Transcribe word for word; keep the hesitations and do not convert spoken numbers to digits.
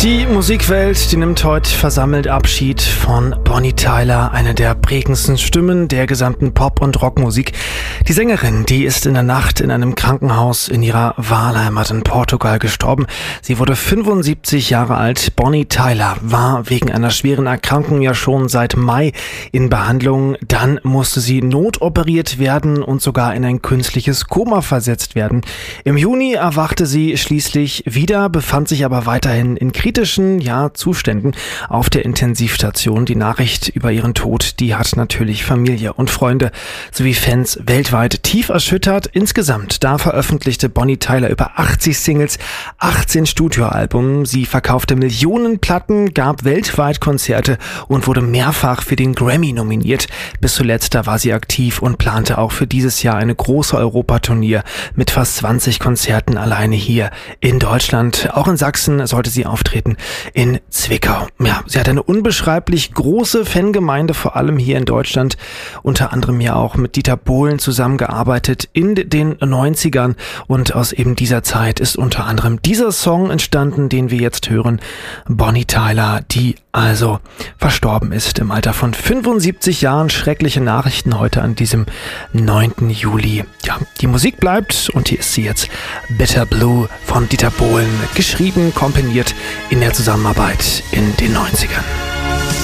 Die Musikwelt, die nimmt heute versammelt Abschied von Bonnie Tyler, eine der prägendsten Stimmen der gesamten Pop- und Rockmusik. Die Sängerin, die ist in der Nacht in einem Krankenhaus in ihrer Wahlheimat in Portugal gestorben. Sie wurde fünfundsiebzig Jahre alt. Bonnie Tyler war wegen einer schweren Erkrankung ja schon seit Mai in Behandlung. Dann musste sie notoperiert werden und sogar in ein künstliches Koma versetzt werden. Im Juni erwachte sie schließlich wieder, befand sich aber weiterhin in kritischen ja, Zuständen auf der Intensivstation. Die Nachricht über ihren Tod, die hat natürlich Familie und Freunde sowie Fans weltweit tief erschüttert. Insgesamt, da veröffentlichte Bonnie Tyler über achtzig Singles, achtzehn Studioalben. Sie verkaufte Millionen Platten, gab weltweit Konzerte und wurde mehrfach für den Grammy nominiert. Bis zuletzt, da war sie aktiv und plante auch für dieses Jahr eine große Europatournee mit fast zwanzig Konzerten alleine hier in Deutschland. Auch in Sachsen sollte sie auftreten. In Zwickau. Ja, sie hat eine unbeschreiblich große Fangemeinde, vor allem hier in Deutschland, unter anderem ja auch mit Dieter Bohlen zusammengearbeitet in den neunzigern und aus eben dieser Zeit ist unter anderem dieser Song entstanden, den wir jetzt hören, Bonnie Tyler, die also verstorben ist im Alter von fünfundsiebzig Jahren. Schreckliche Nachrichten heute an diesem neunten Juli. Ja, die Musik bleibt und hier ist sie jetzt, Bitter Blue von Dieter Bohlen, geschrieben, komponiert in der Zusammenarbeit in den neunzigern.